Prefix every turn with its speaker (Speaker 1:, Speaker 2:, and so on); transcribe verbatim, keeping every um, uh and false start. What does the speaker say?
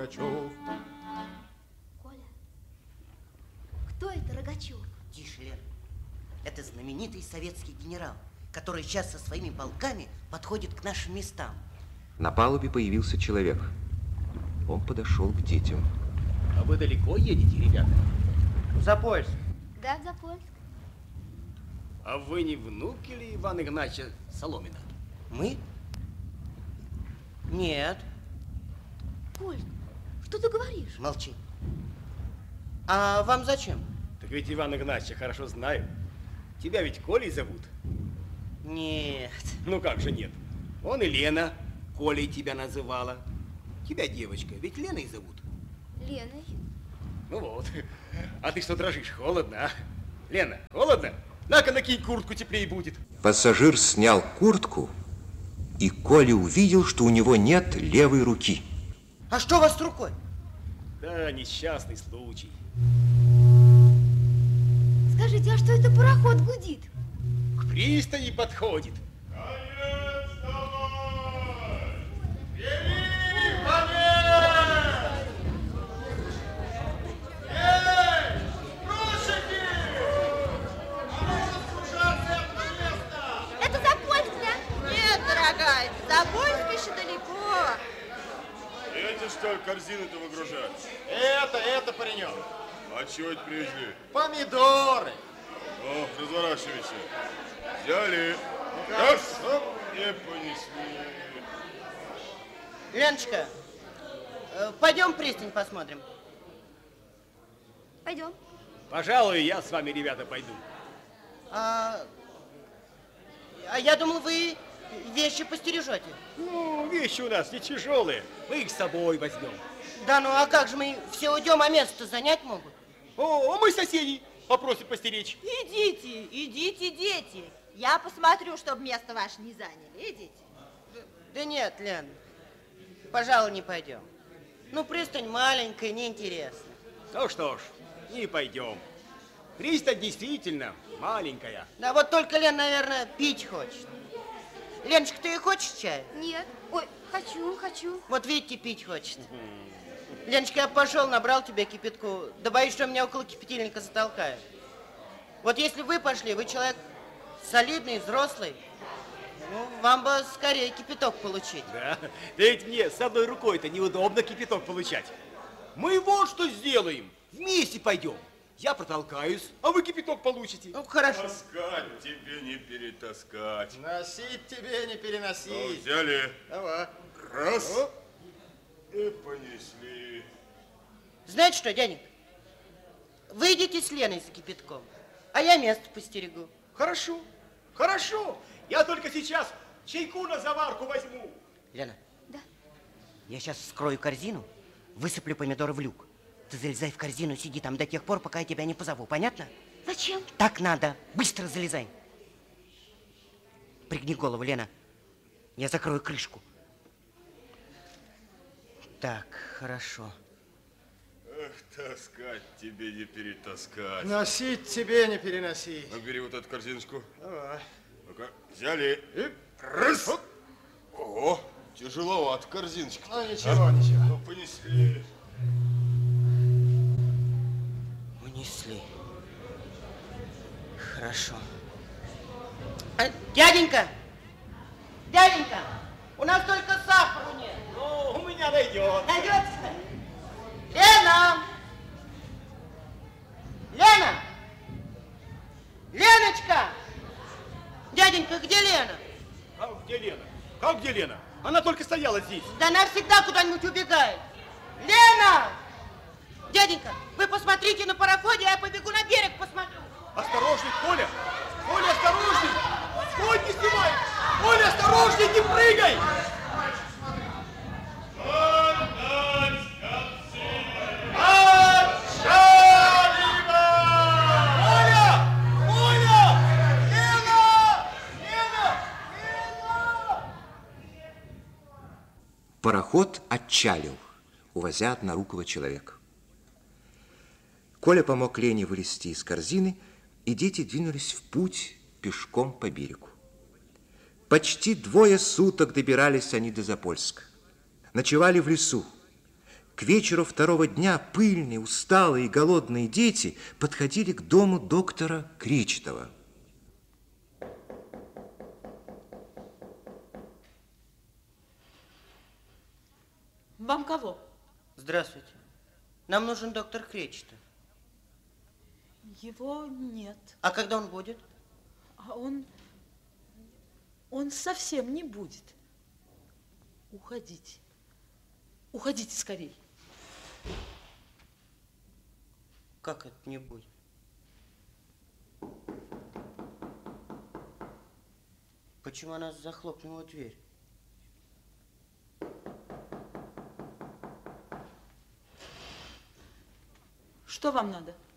Speaker 1: Рогачев.
Speaker 2: Коля, кто это Рогачев?
Speaker 3: Тише, Лер. Это знаменитый советский генерал, который сейчас со своими полками подходит к нашим местам.
Speaker 4: На палубе появился человек. Он подошел к детям.
Speaker 5: А вы далеко едете, ребята?
Speaker 3: Запольск.
Speaker 2: Да, в Запольск.
Speaker 5: А вы не внуки ли Ивана Игнатьевича Соломина?
Speaker 3: Мы? Нет.
Speaker 2: Коль, что ты говоришь?
Speaker 3: Молчи. А вам зачем?
Speaker 5: Так ведь Ивана Игнатьевича хорошо знаю. Тебя ведь Колей зовут?
Speaker 3: Нет.
Speaker 5: Ну как же нет? Он и Лена Колей тебя называла. Тебя, девочка, ведь Леной зовут.
Speaker 2: Леной.
Speaker 5: Ну вот. А ты что дрожишь? Холодно, а? Лена, холодно? На-ка накинь куртку, теплее будет.
Speaker 4: Пассажир снял куртку, и Коля увидел, что у него нет левой руки.
Speaker 3: А что у вас с рукой?
Speaker 5: Да, несчастный случай.
Speaker 2: Скажите, а что это пароход гудит?
Speaker 5: К пристани подходит.
Speaker 2: Это Запольск, да?
Speaker 6: Нет, дорогая, Запольск еще далеко.
Speaker 1: Эти, что ли, корзины-то выгружают?
Speaker 7: Это, это, паренек.
Speaker 1: А чего это привезли?
Speaker 7: Помидоры.
Speaker 1: О, разворачивайся. Взяли. Раз, оп, и понесли.
Speaker 3: Леночка, э, пойдем пристань посмотрим.
Speaker 2: Пойдем.
Speaker 5: Пожалуй, я с вами, ребята, пойду.
Speaker 3: А, а я думал, вы вещи постережете.
Speaker 5: Ну, вещи у нас не тяжелые. Мы их с собой возьмем.
Speaker 3: Да ну а как же мы все уйдем, а место занять могут?
Speaker 5: О, мы соседей попросим постеречь.
Speaker 6: Идите, идите, дети. Я посмотрю, чтобы место ваше не заняли. Идите.
Speaker 3: Да нет, Лен, пожалуй, не пойдем. Ну, пристань маленькая, неинтересно.
Speaker 5: Ну что ж, не пойдем. Пристань действительно маленькая.
Speaker 3: Да вот только Лен, наверное, пить хочет. Леночка, ты и хочешь чая?
Speaker 2: Нет. Ой, хочу, хочу.
Speaker 3: Вот видите, пить хочет. Леночка, я пошел, набрал тебе кипятку. Да боюсь, что меня около кипятильника затолкают. Вот если вы пошли, вы человек солидный, взрослый, ну, вам бы скорее кипяток получить.
Speaker 5: Да, да ведь мне с одной рукой-то неудобно кипяток получать. Мы вот что сделаем. Вместе пойдем. Я протолкаюсь, а вы кипяток получите.
Speaker 3: Ну, хорошо.
Speaker 1: Таскать тебе не перетаскать.
Speaker 7: Носить тебе не
Speaker 1: Ну,
Speaker 7: переносить.
Speaker 1: взяли.
Speaker 7: Давай.
Speaker 1: Раз.
Speaker 7: Оп.
Speaker 1: И понесли.
Speaker 3: Знаете что, дяденька? Вы идите с Леной за кипятком, а я место постерегу.
Speaker 5: Хорошо, хорошо. Я только сейчас чайку на заварку возьму.
Speaker 3: Лена.
Speaker 2: Да.
Speaker 3: Я сейчас вскрою корзину, высыплю помидоры в люк. Ты залезай в корзину, сиди там до тех пор, пока я тебя не позову. Понятно?
Speaker 2: Зачем?
Speaker 3: Так надо. Быстро залезай. Пригни голову, Лена. Я закрою крышку. Так, хорошо.
Speaker 1: Эх, таскать тебе не перетаскать.
Speaker 7: Носить тебе не переносить.
Speaker 1: Ну, бери вот эту корзиночку.
Speaker 7: Давай.
Speaker 1: Ну-ка, взяли.
Speaker 7: И
Speaker 1: Раз. Ого, тяжеловато корзиночка.
Speaker 7: Ну, ничего, ничего.
Speaker 1: Ну, понесли.
Speaker 3: Унесли. Хорошо. А, дяденька! Дяденька! У нас только сахара нет.
Speaker 5: Ну, у меня найдет.
Speaker 3: Найдется? Лена! Лена! Леночка! Дяденька, где Лена?
Speaker 5: Как где Лена? Как где Лена? Она только стояла здесь.
Speaker 3: Да она всегда куда-нибудь убегает. Лена! Дяденька, вы посмотрите на пароходе, а я побегу на берег посмотрю.
Speaker 5: Осторожней, Коля! Коля, осторожней! Стой, не снимай! Коля, осторожней, не прыгай!
Speaker 4: Пароход отчалил, увозя однорукого человека. Коля помог Лене вылезти из корзины, и дети двинулись в путь пешком по берегу. Почти двое суток добирались они до Запольска. Ночевали в лесу. К вечеру второго дня пыльные, усталые и голодные дети подходили к дому доктора Кречетова.
Speaker 8: Вам кого?
Speaker 3: Здравствуйте. Нам нужен доктор Кречетов.
Speaker 8: Его нет.
Speaker 3: А когда он будет?
Speaker 8: А он... Он совсем не будет. Уходите. Уходите скорей.
Speaker 3: Как это не будет? Почему она захлопнула дверь?
Speaker 8: Что вам надо?